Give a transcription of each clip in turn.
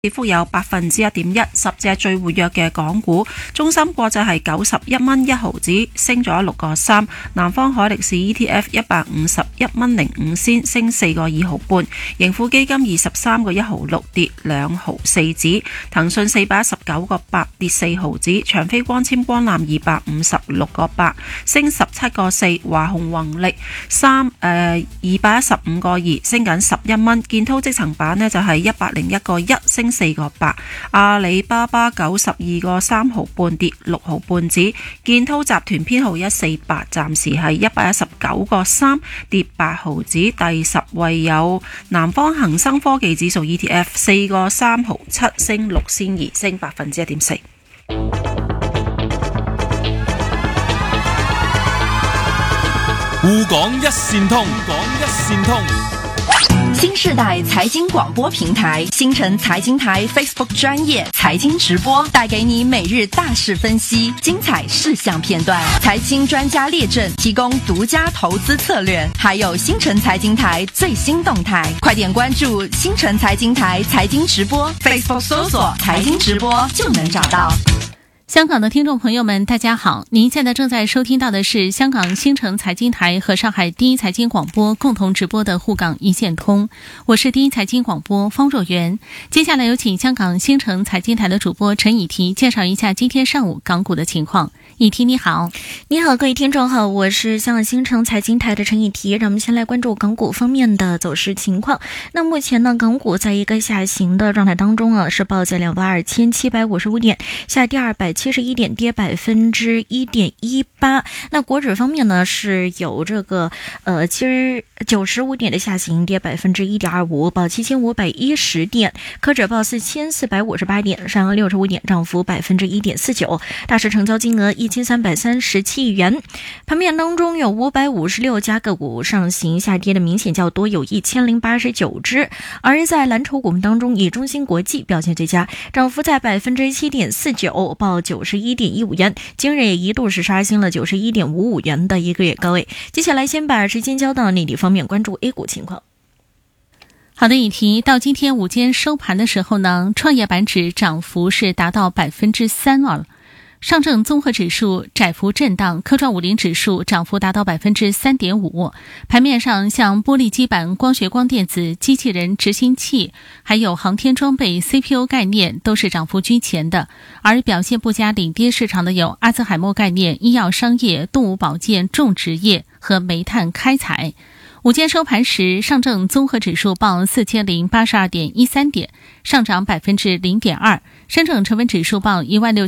跌幅有 1.1%， 10隻最活躍嘅港股，中芯國際係91蚊1毫子，升咗6個3；南方海力士 ETF 151蚊05仙，升4個2毫半；盈富基金23個1毫6，跌2毫4子；騰訊419個8，跌4毫子；長飛光纖光纜256個8，升17個4；華虹宏力215個2，升緊11蚊；建滔積層板呢就係101個1，升4個8；阿里巴巴92個3毫半，跌6毫半子；建滔集團編號148，暫時係119個3，跌8毫子。第10位有南方恒生科技指數 ETF 4個3毫7，升6仙2，升1.4%。 滬港一線通， 新世代財經廣播平台新城財經台 Facebook 專頁財經直播，帶給你每日大事分析、精彩事項片段、財經專家列陣，提供獨家投資策略，還有新城財經台最新動態。快點關注新城財經台財經直播 Facebook 搜索財經直播就能找到。 香港的聽眾朋友們大家好，您現在正在收聽到的是香港新城財經台和上海第一財經廣播共同直播的滬港一線通，我是第一財經廣播方若元。接下來有請香港新城財經台的主播陳以缇介紹一下今天上午港股的情況。以缇你好。 你好，各位聽眾好，我是香港新城財經台的陳以缇。讓我們先來關注港股方面的走勢情況。那目前呢，港股在一個下行的狀態當中啊，是報在22755點，下跌271點，跌1.18%。那國指方面呢，是有這個95點的下行，跌1.25%，報7510點。科指報4458點，上65點，漲幅1.49%。大市成交金額1337億元。盤面當中有556家個股上行，下跌的明顯較多，有1089隻。而在藍籌股份當中，以中芯國際表現最佳，漲幅在7.49%，報91.15元。今日也一度是刷新了91.55元的一個月高位。接下來先把時間交到內地方面，關注 A 股情況。 好的，以缇，到今天午間收盤的時候呢，創業板指漲幅是達到3%了。上證綜合指數窄幅震盪，科創50指數漲幅達到3.5%。盤面上，像玻璃基板、光學光電子、機器人執行器，還有航天裝備、CPU 概念都是漲幅居前的。而表現不佳領跌市場的有阿茲海默概念、醫藥商業、動物保健、種植業和煤炭開採。午間收盤時，上證綜合指數報4082.13點，上漲0.2%；深證成分指數報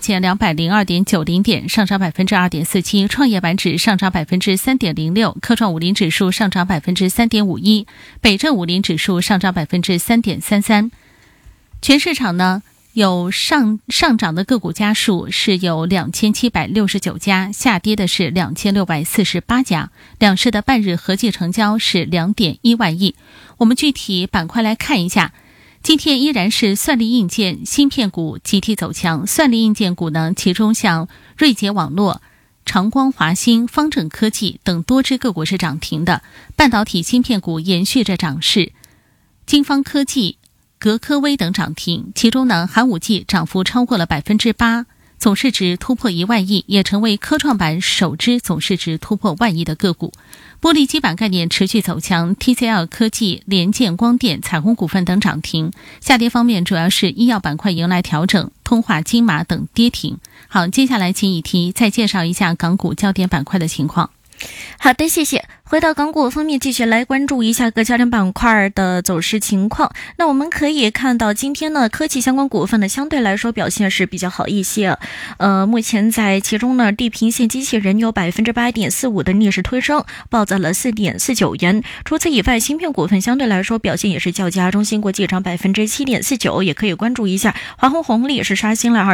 16202.90點，上漲2.47%；創業板指上漲3.06%；科創50指數上漲3.51%；北證50指數上漲3.33%。全市場呢，有上漲的個股家數是有2769家，下跌的是2648家。兩市的半日合計成交是2.1萬億。我們具體板塊來看一下，今天依然是算力硬件、芯片股集體走強。算力硬件股呢，其中像瑞捷網絡、長光華興、方正科技等多隻個股是漲停的。半導體芯片股延續着漲勢，金方科技、格科威等漲停，其中呢，寒武紀漲幅超過了8%，總市值突破1萬億，也成為科創板首支總市值突破萬億的個股。玻璃基板概念持續走強 ，TCL 科技、聯建光電、彩虹股份等漲停。下跌方面主要是醫藥板塊迎來調整，通化金馬等跌停。好，接下來請以缇再介紹一下港股焦點板塊的情況。 好的，謝謝。回到港股方面，繼續來關注一下各焦點板塊的走勢情況。那我們可以看到，今天呢，科技相關股份呢，相對來說表現是比較好一些。目前在其中呢，地平線機器人有8.45%的逆勢推升，報在了4.49元。除此以外，芯片股份相對來說表現也是較佳，中芯國際漲7.49%，也可以關注一下華虹宏利是刷新了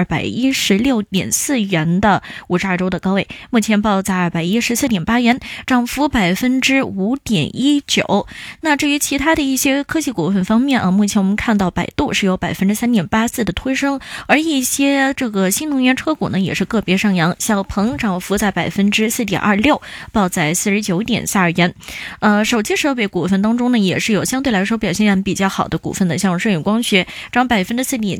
216.4元的52周的高位，目前報在214.8元，漲幅 5.19%。那至于其他的一些科技股份方面啊，目前我们看到百度是有3.84%的推升，而一些这个新能源车股呢也是个别上扬，小鹏涨幅在4.26%，报在49.42元。手机设备股份当中呢，也是有相对来说表现比较好的股份的，像舜宇光学涨4.7%，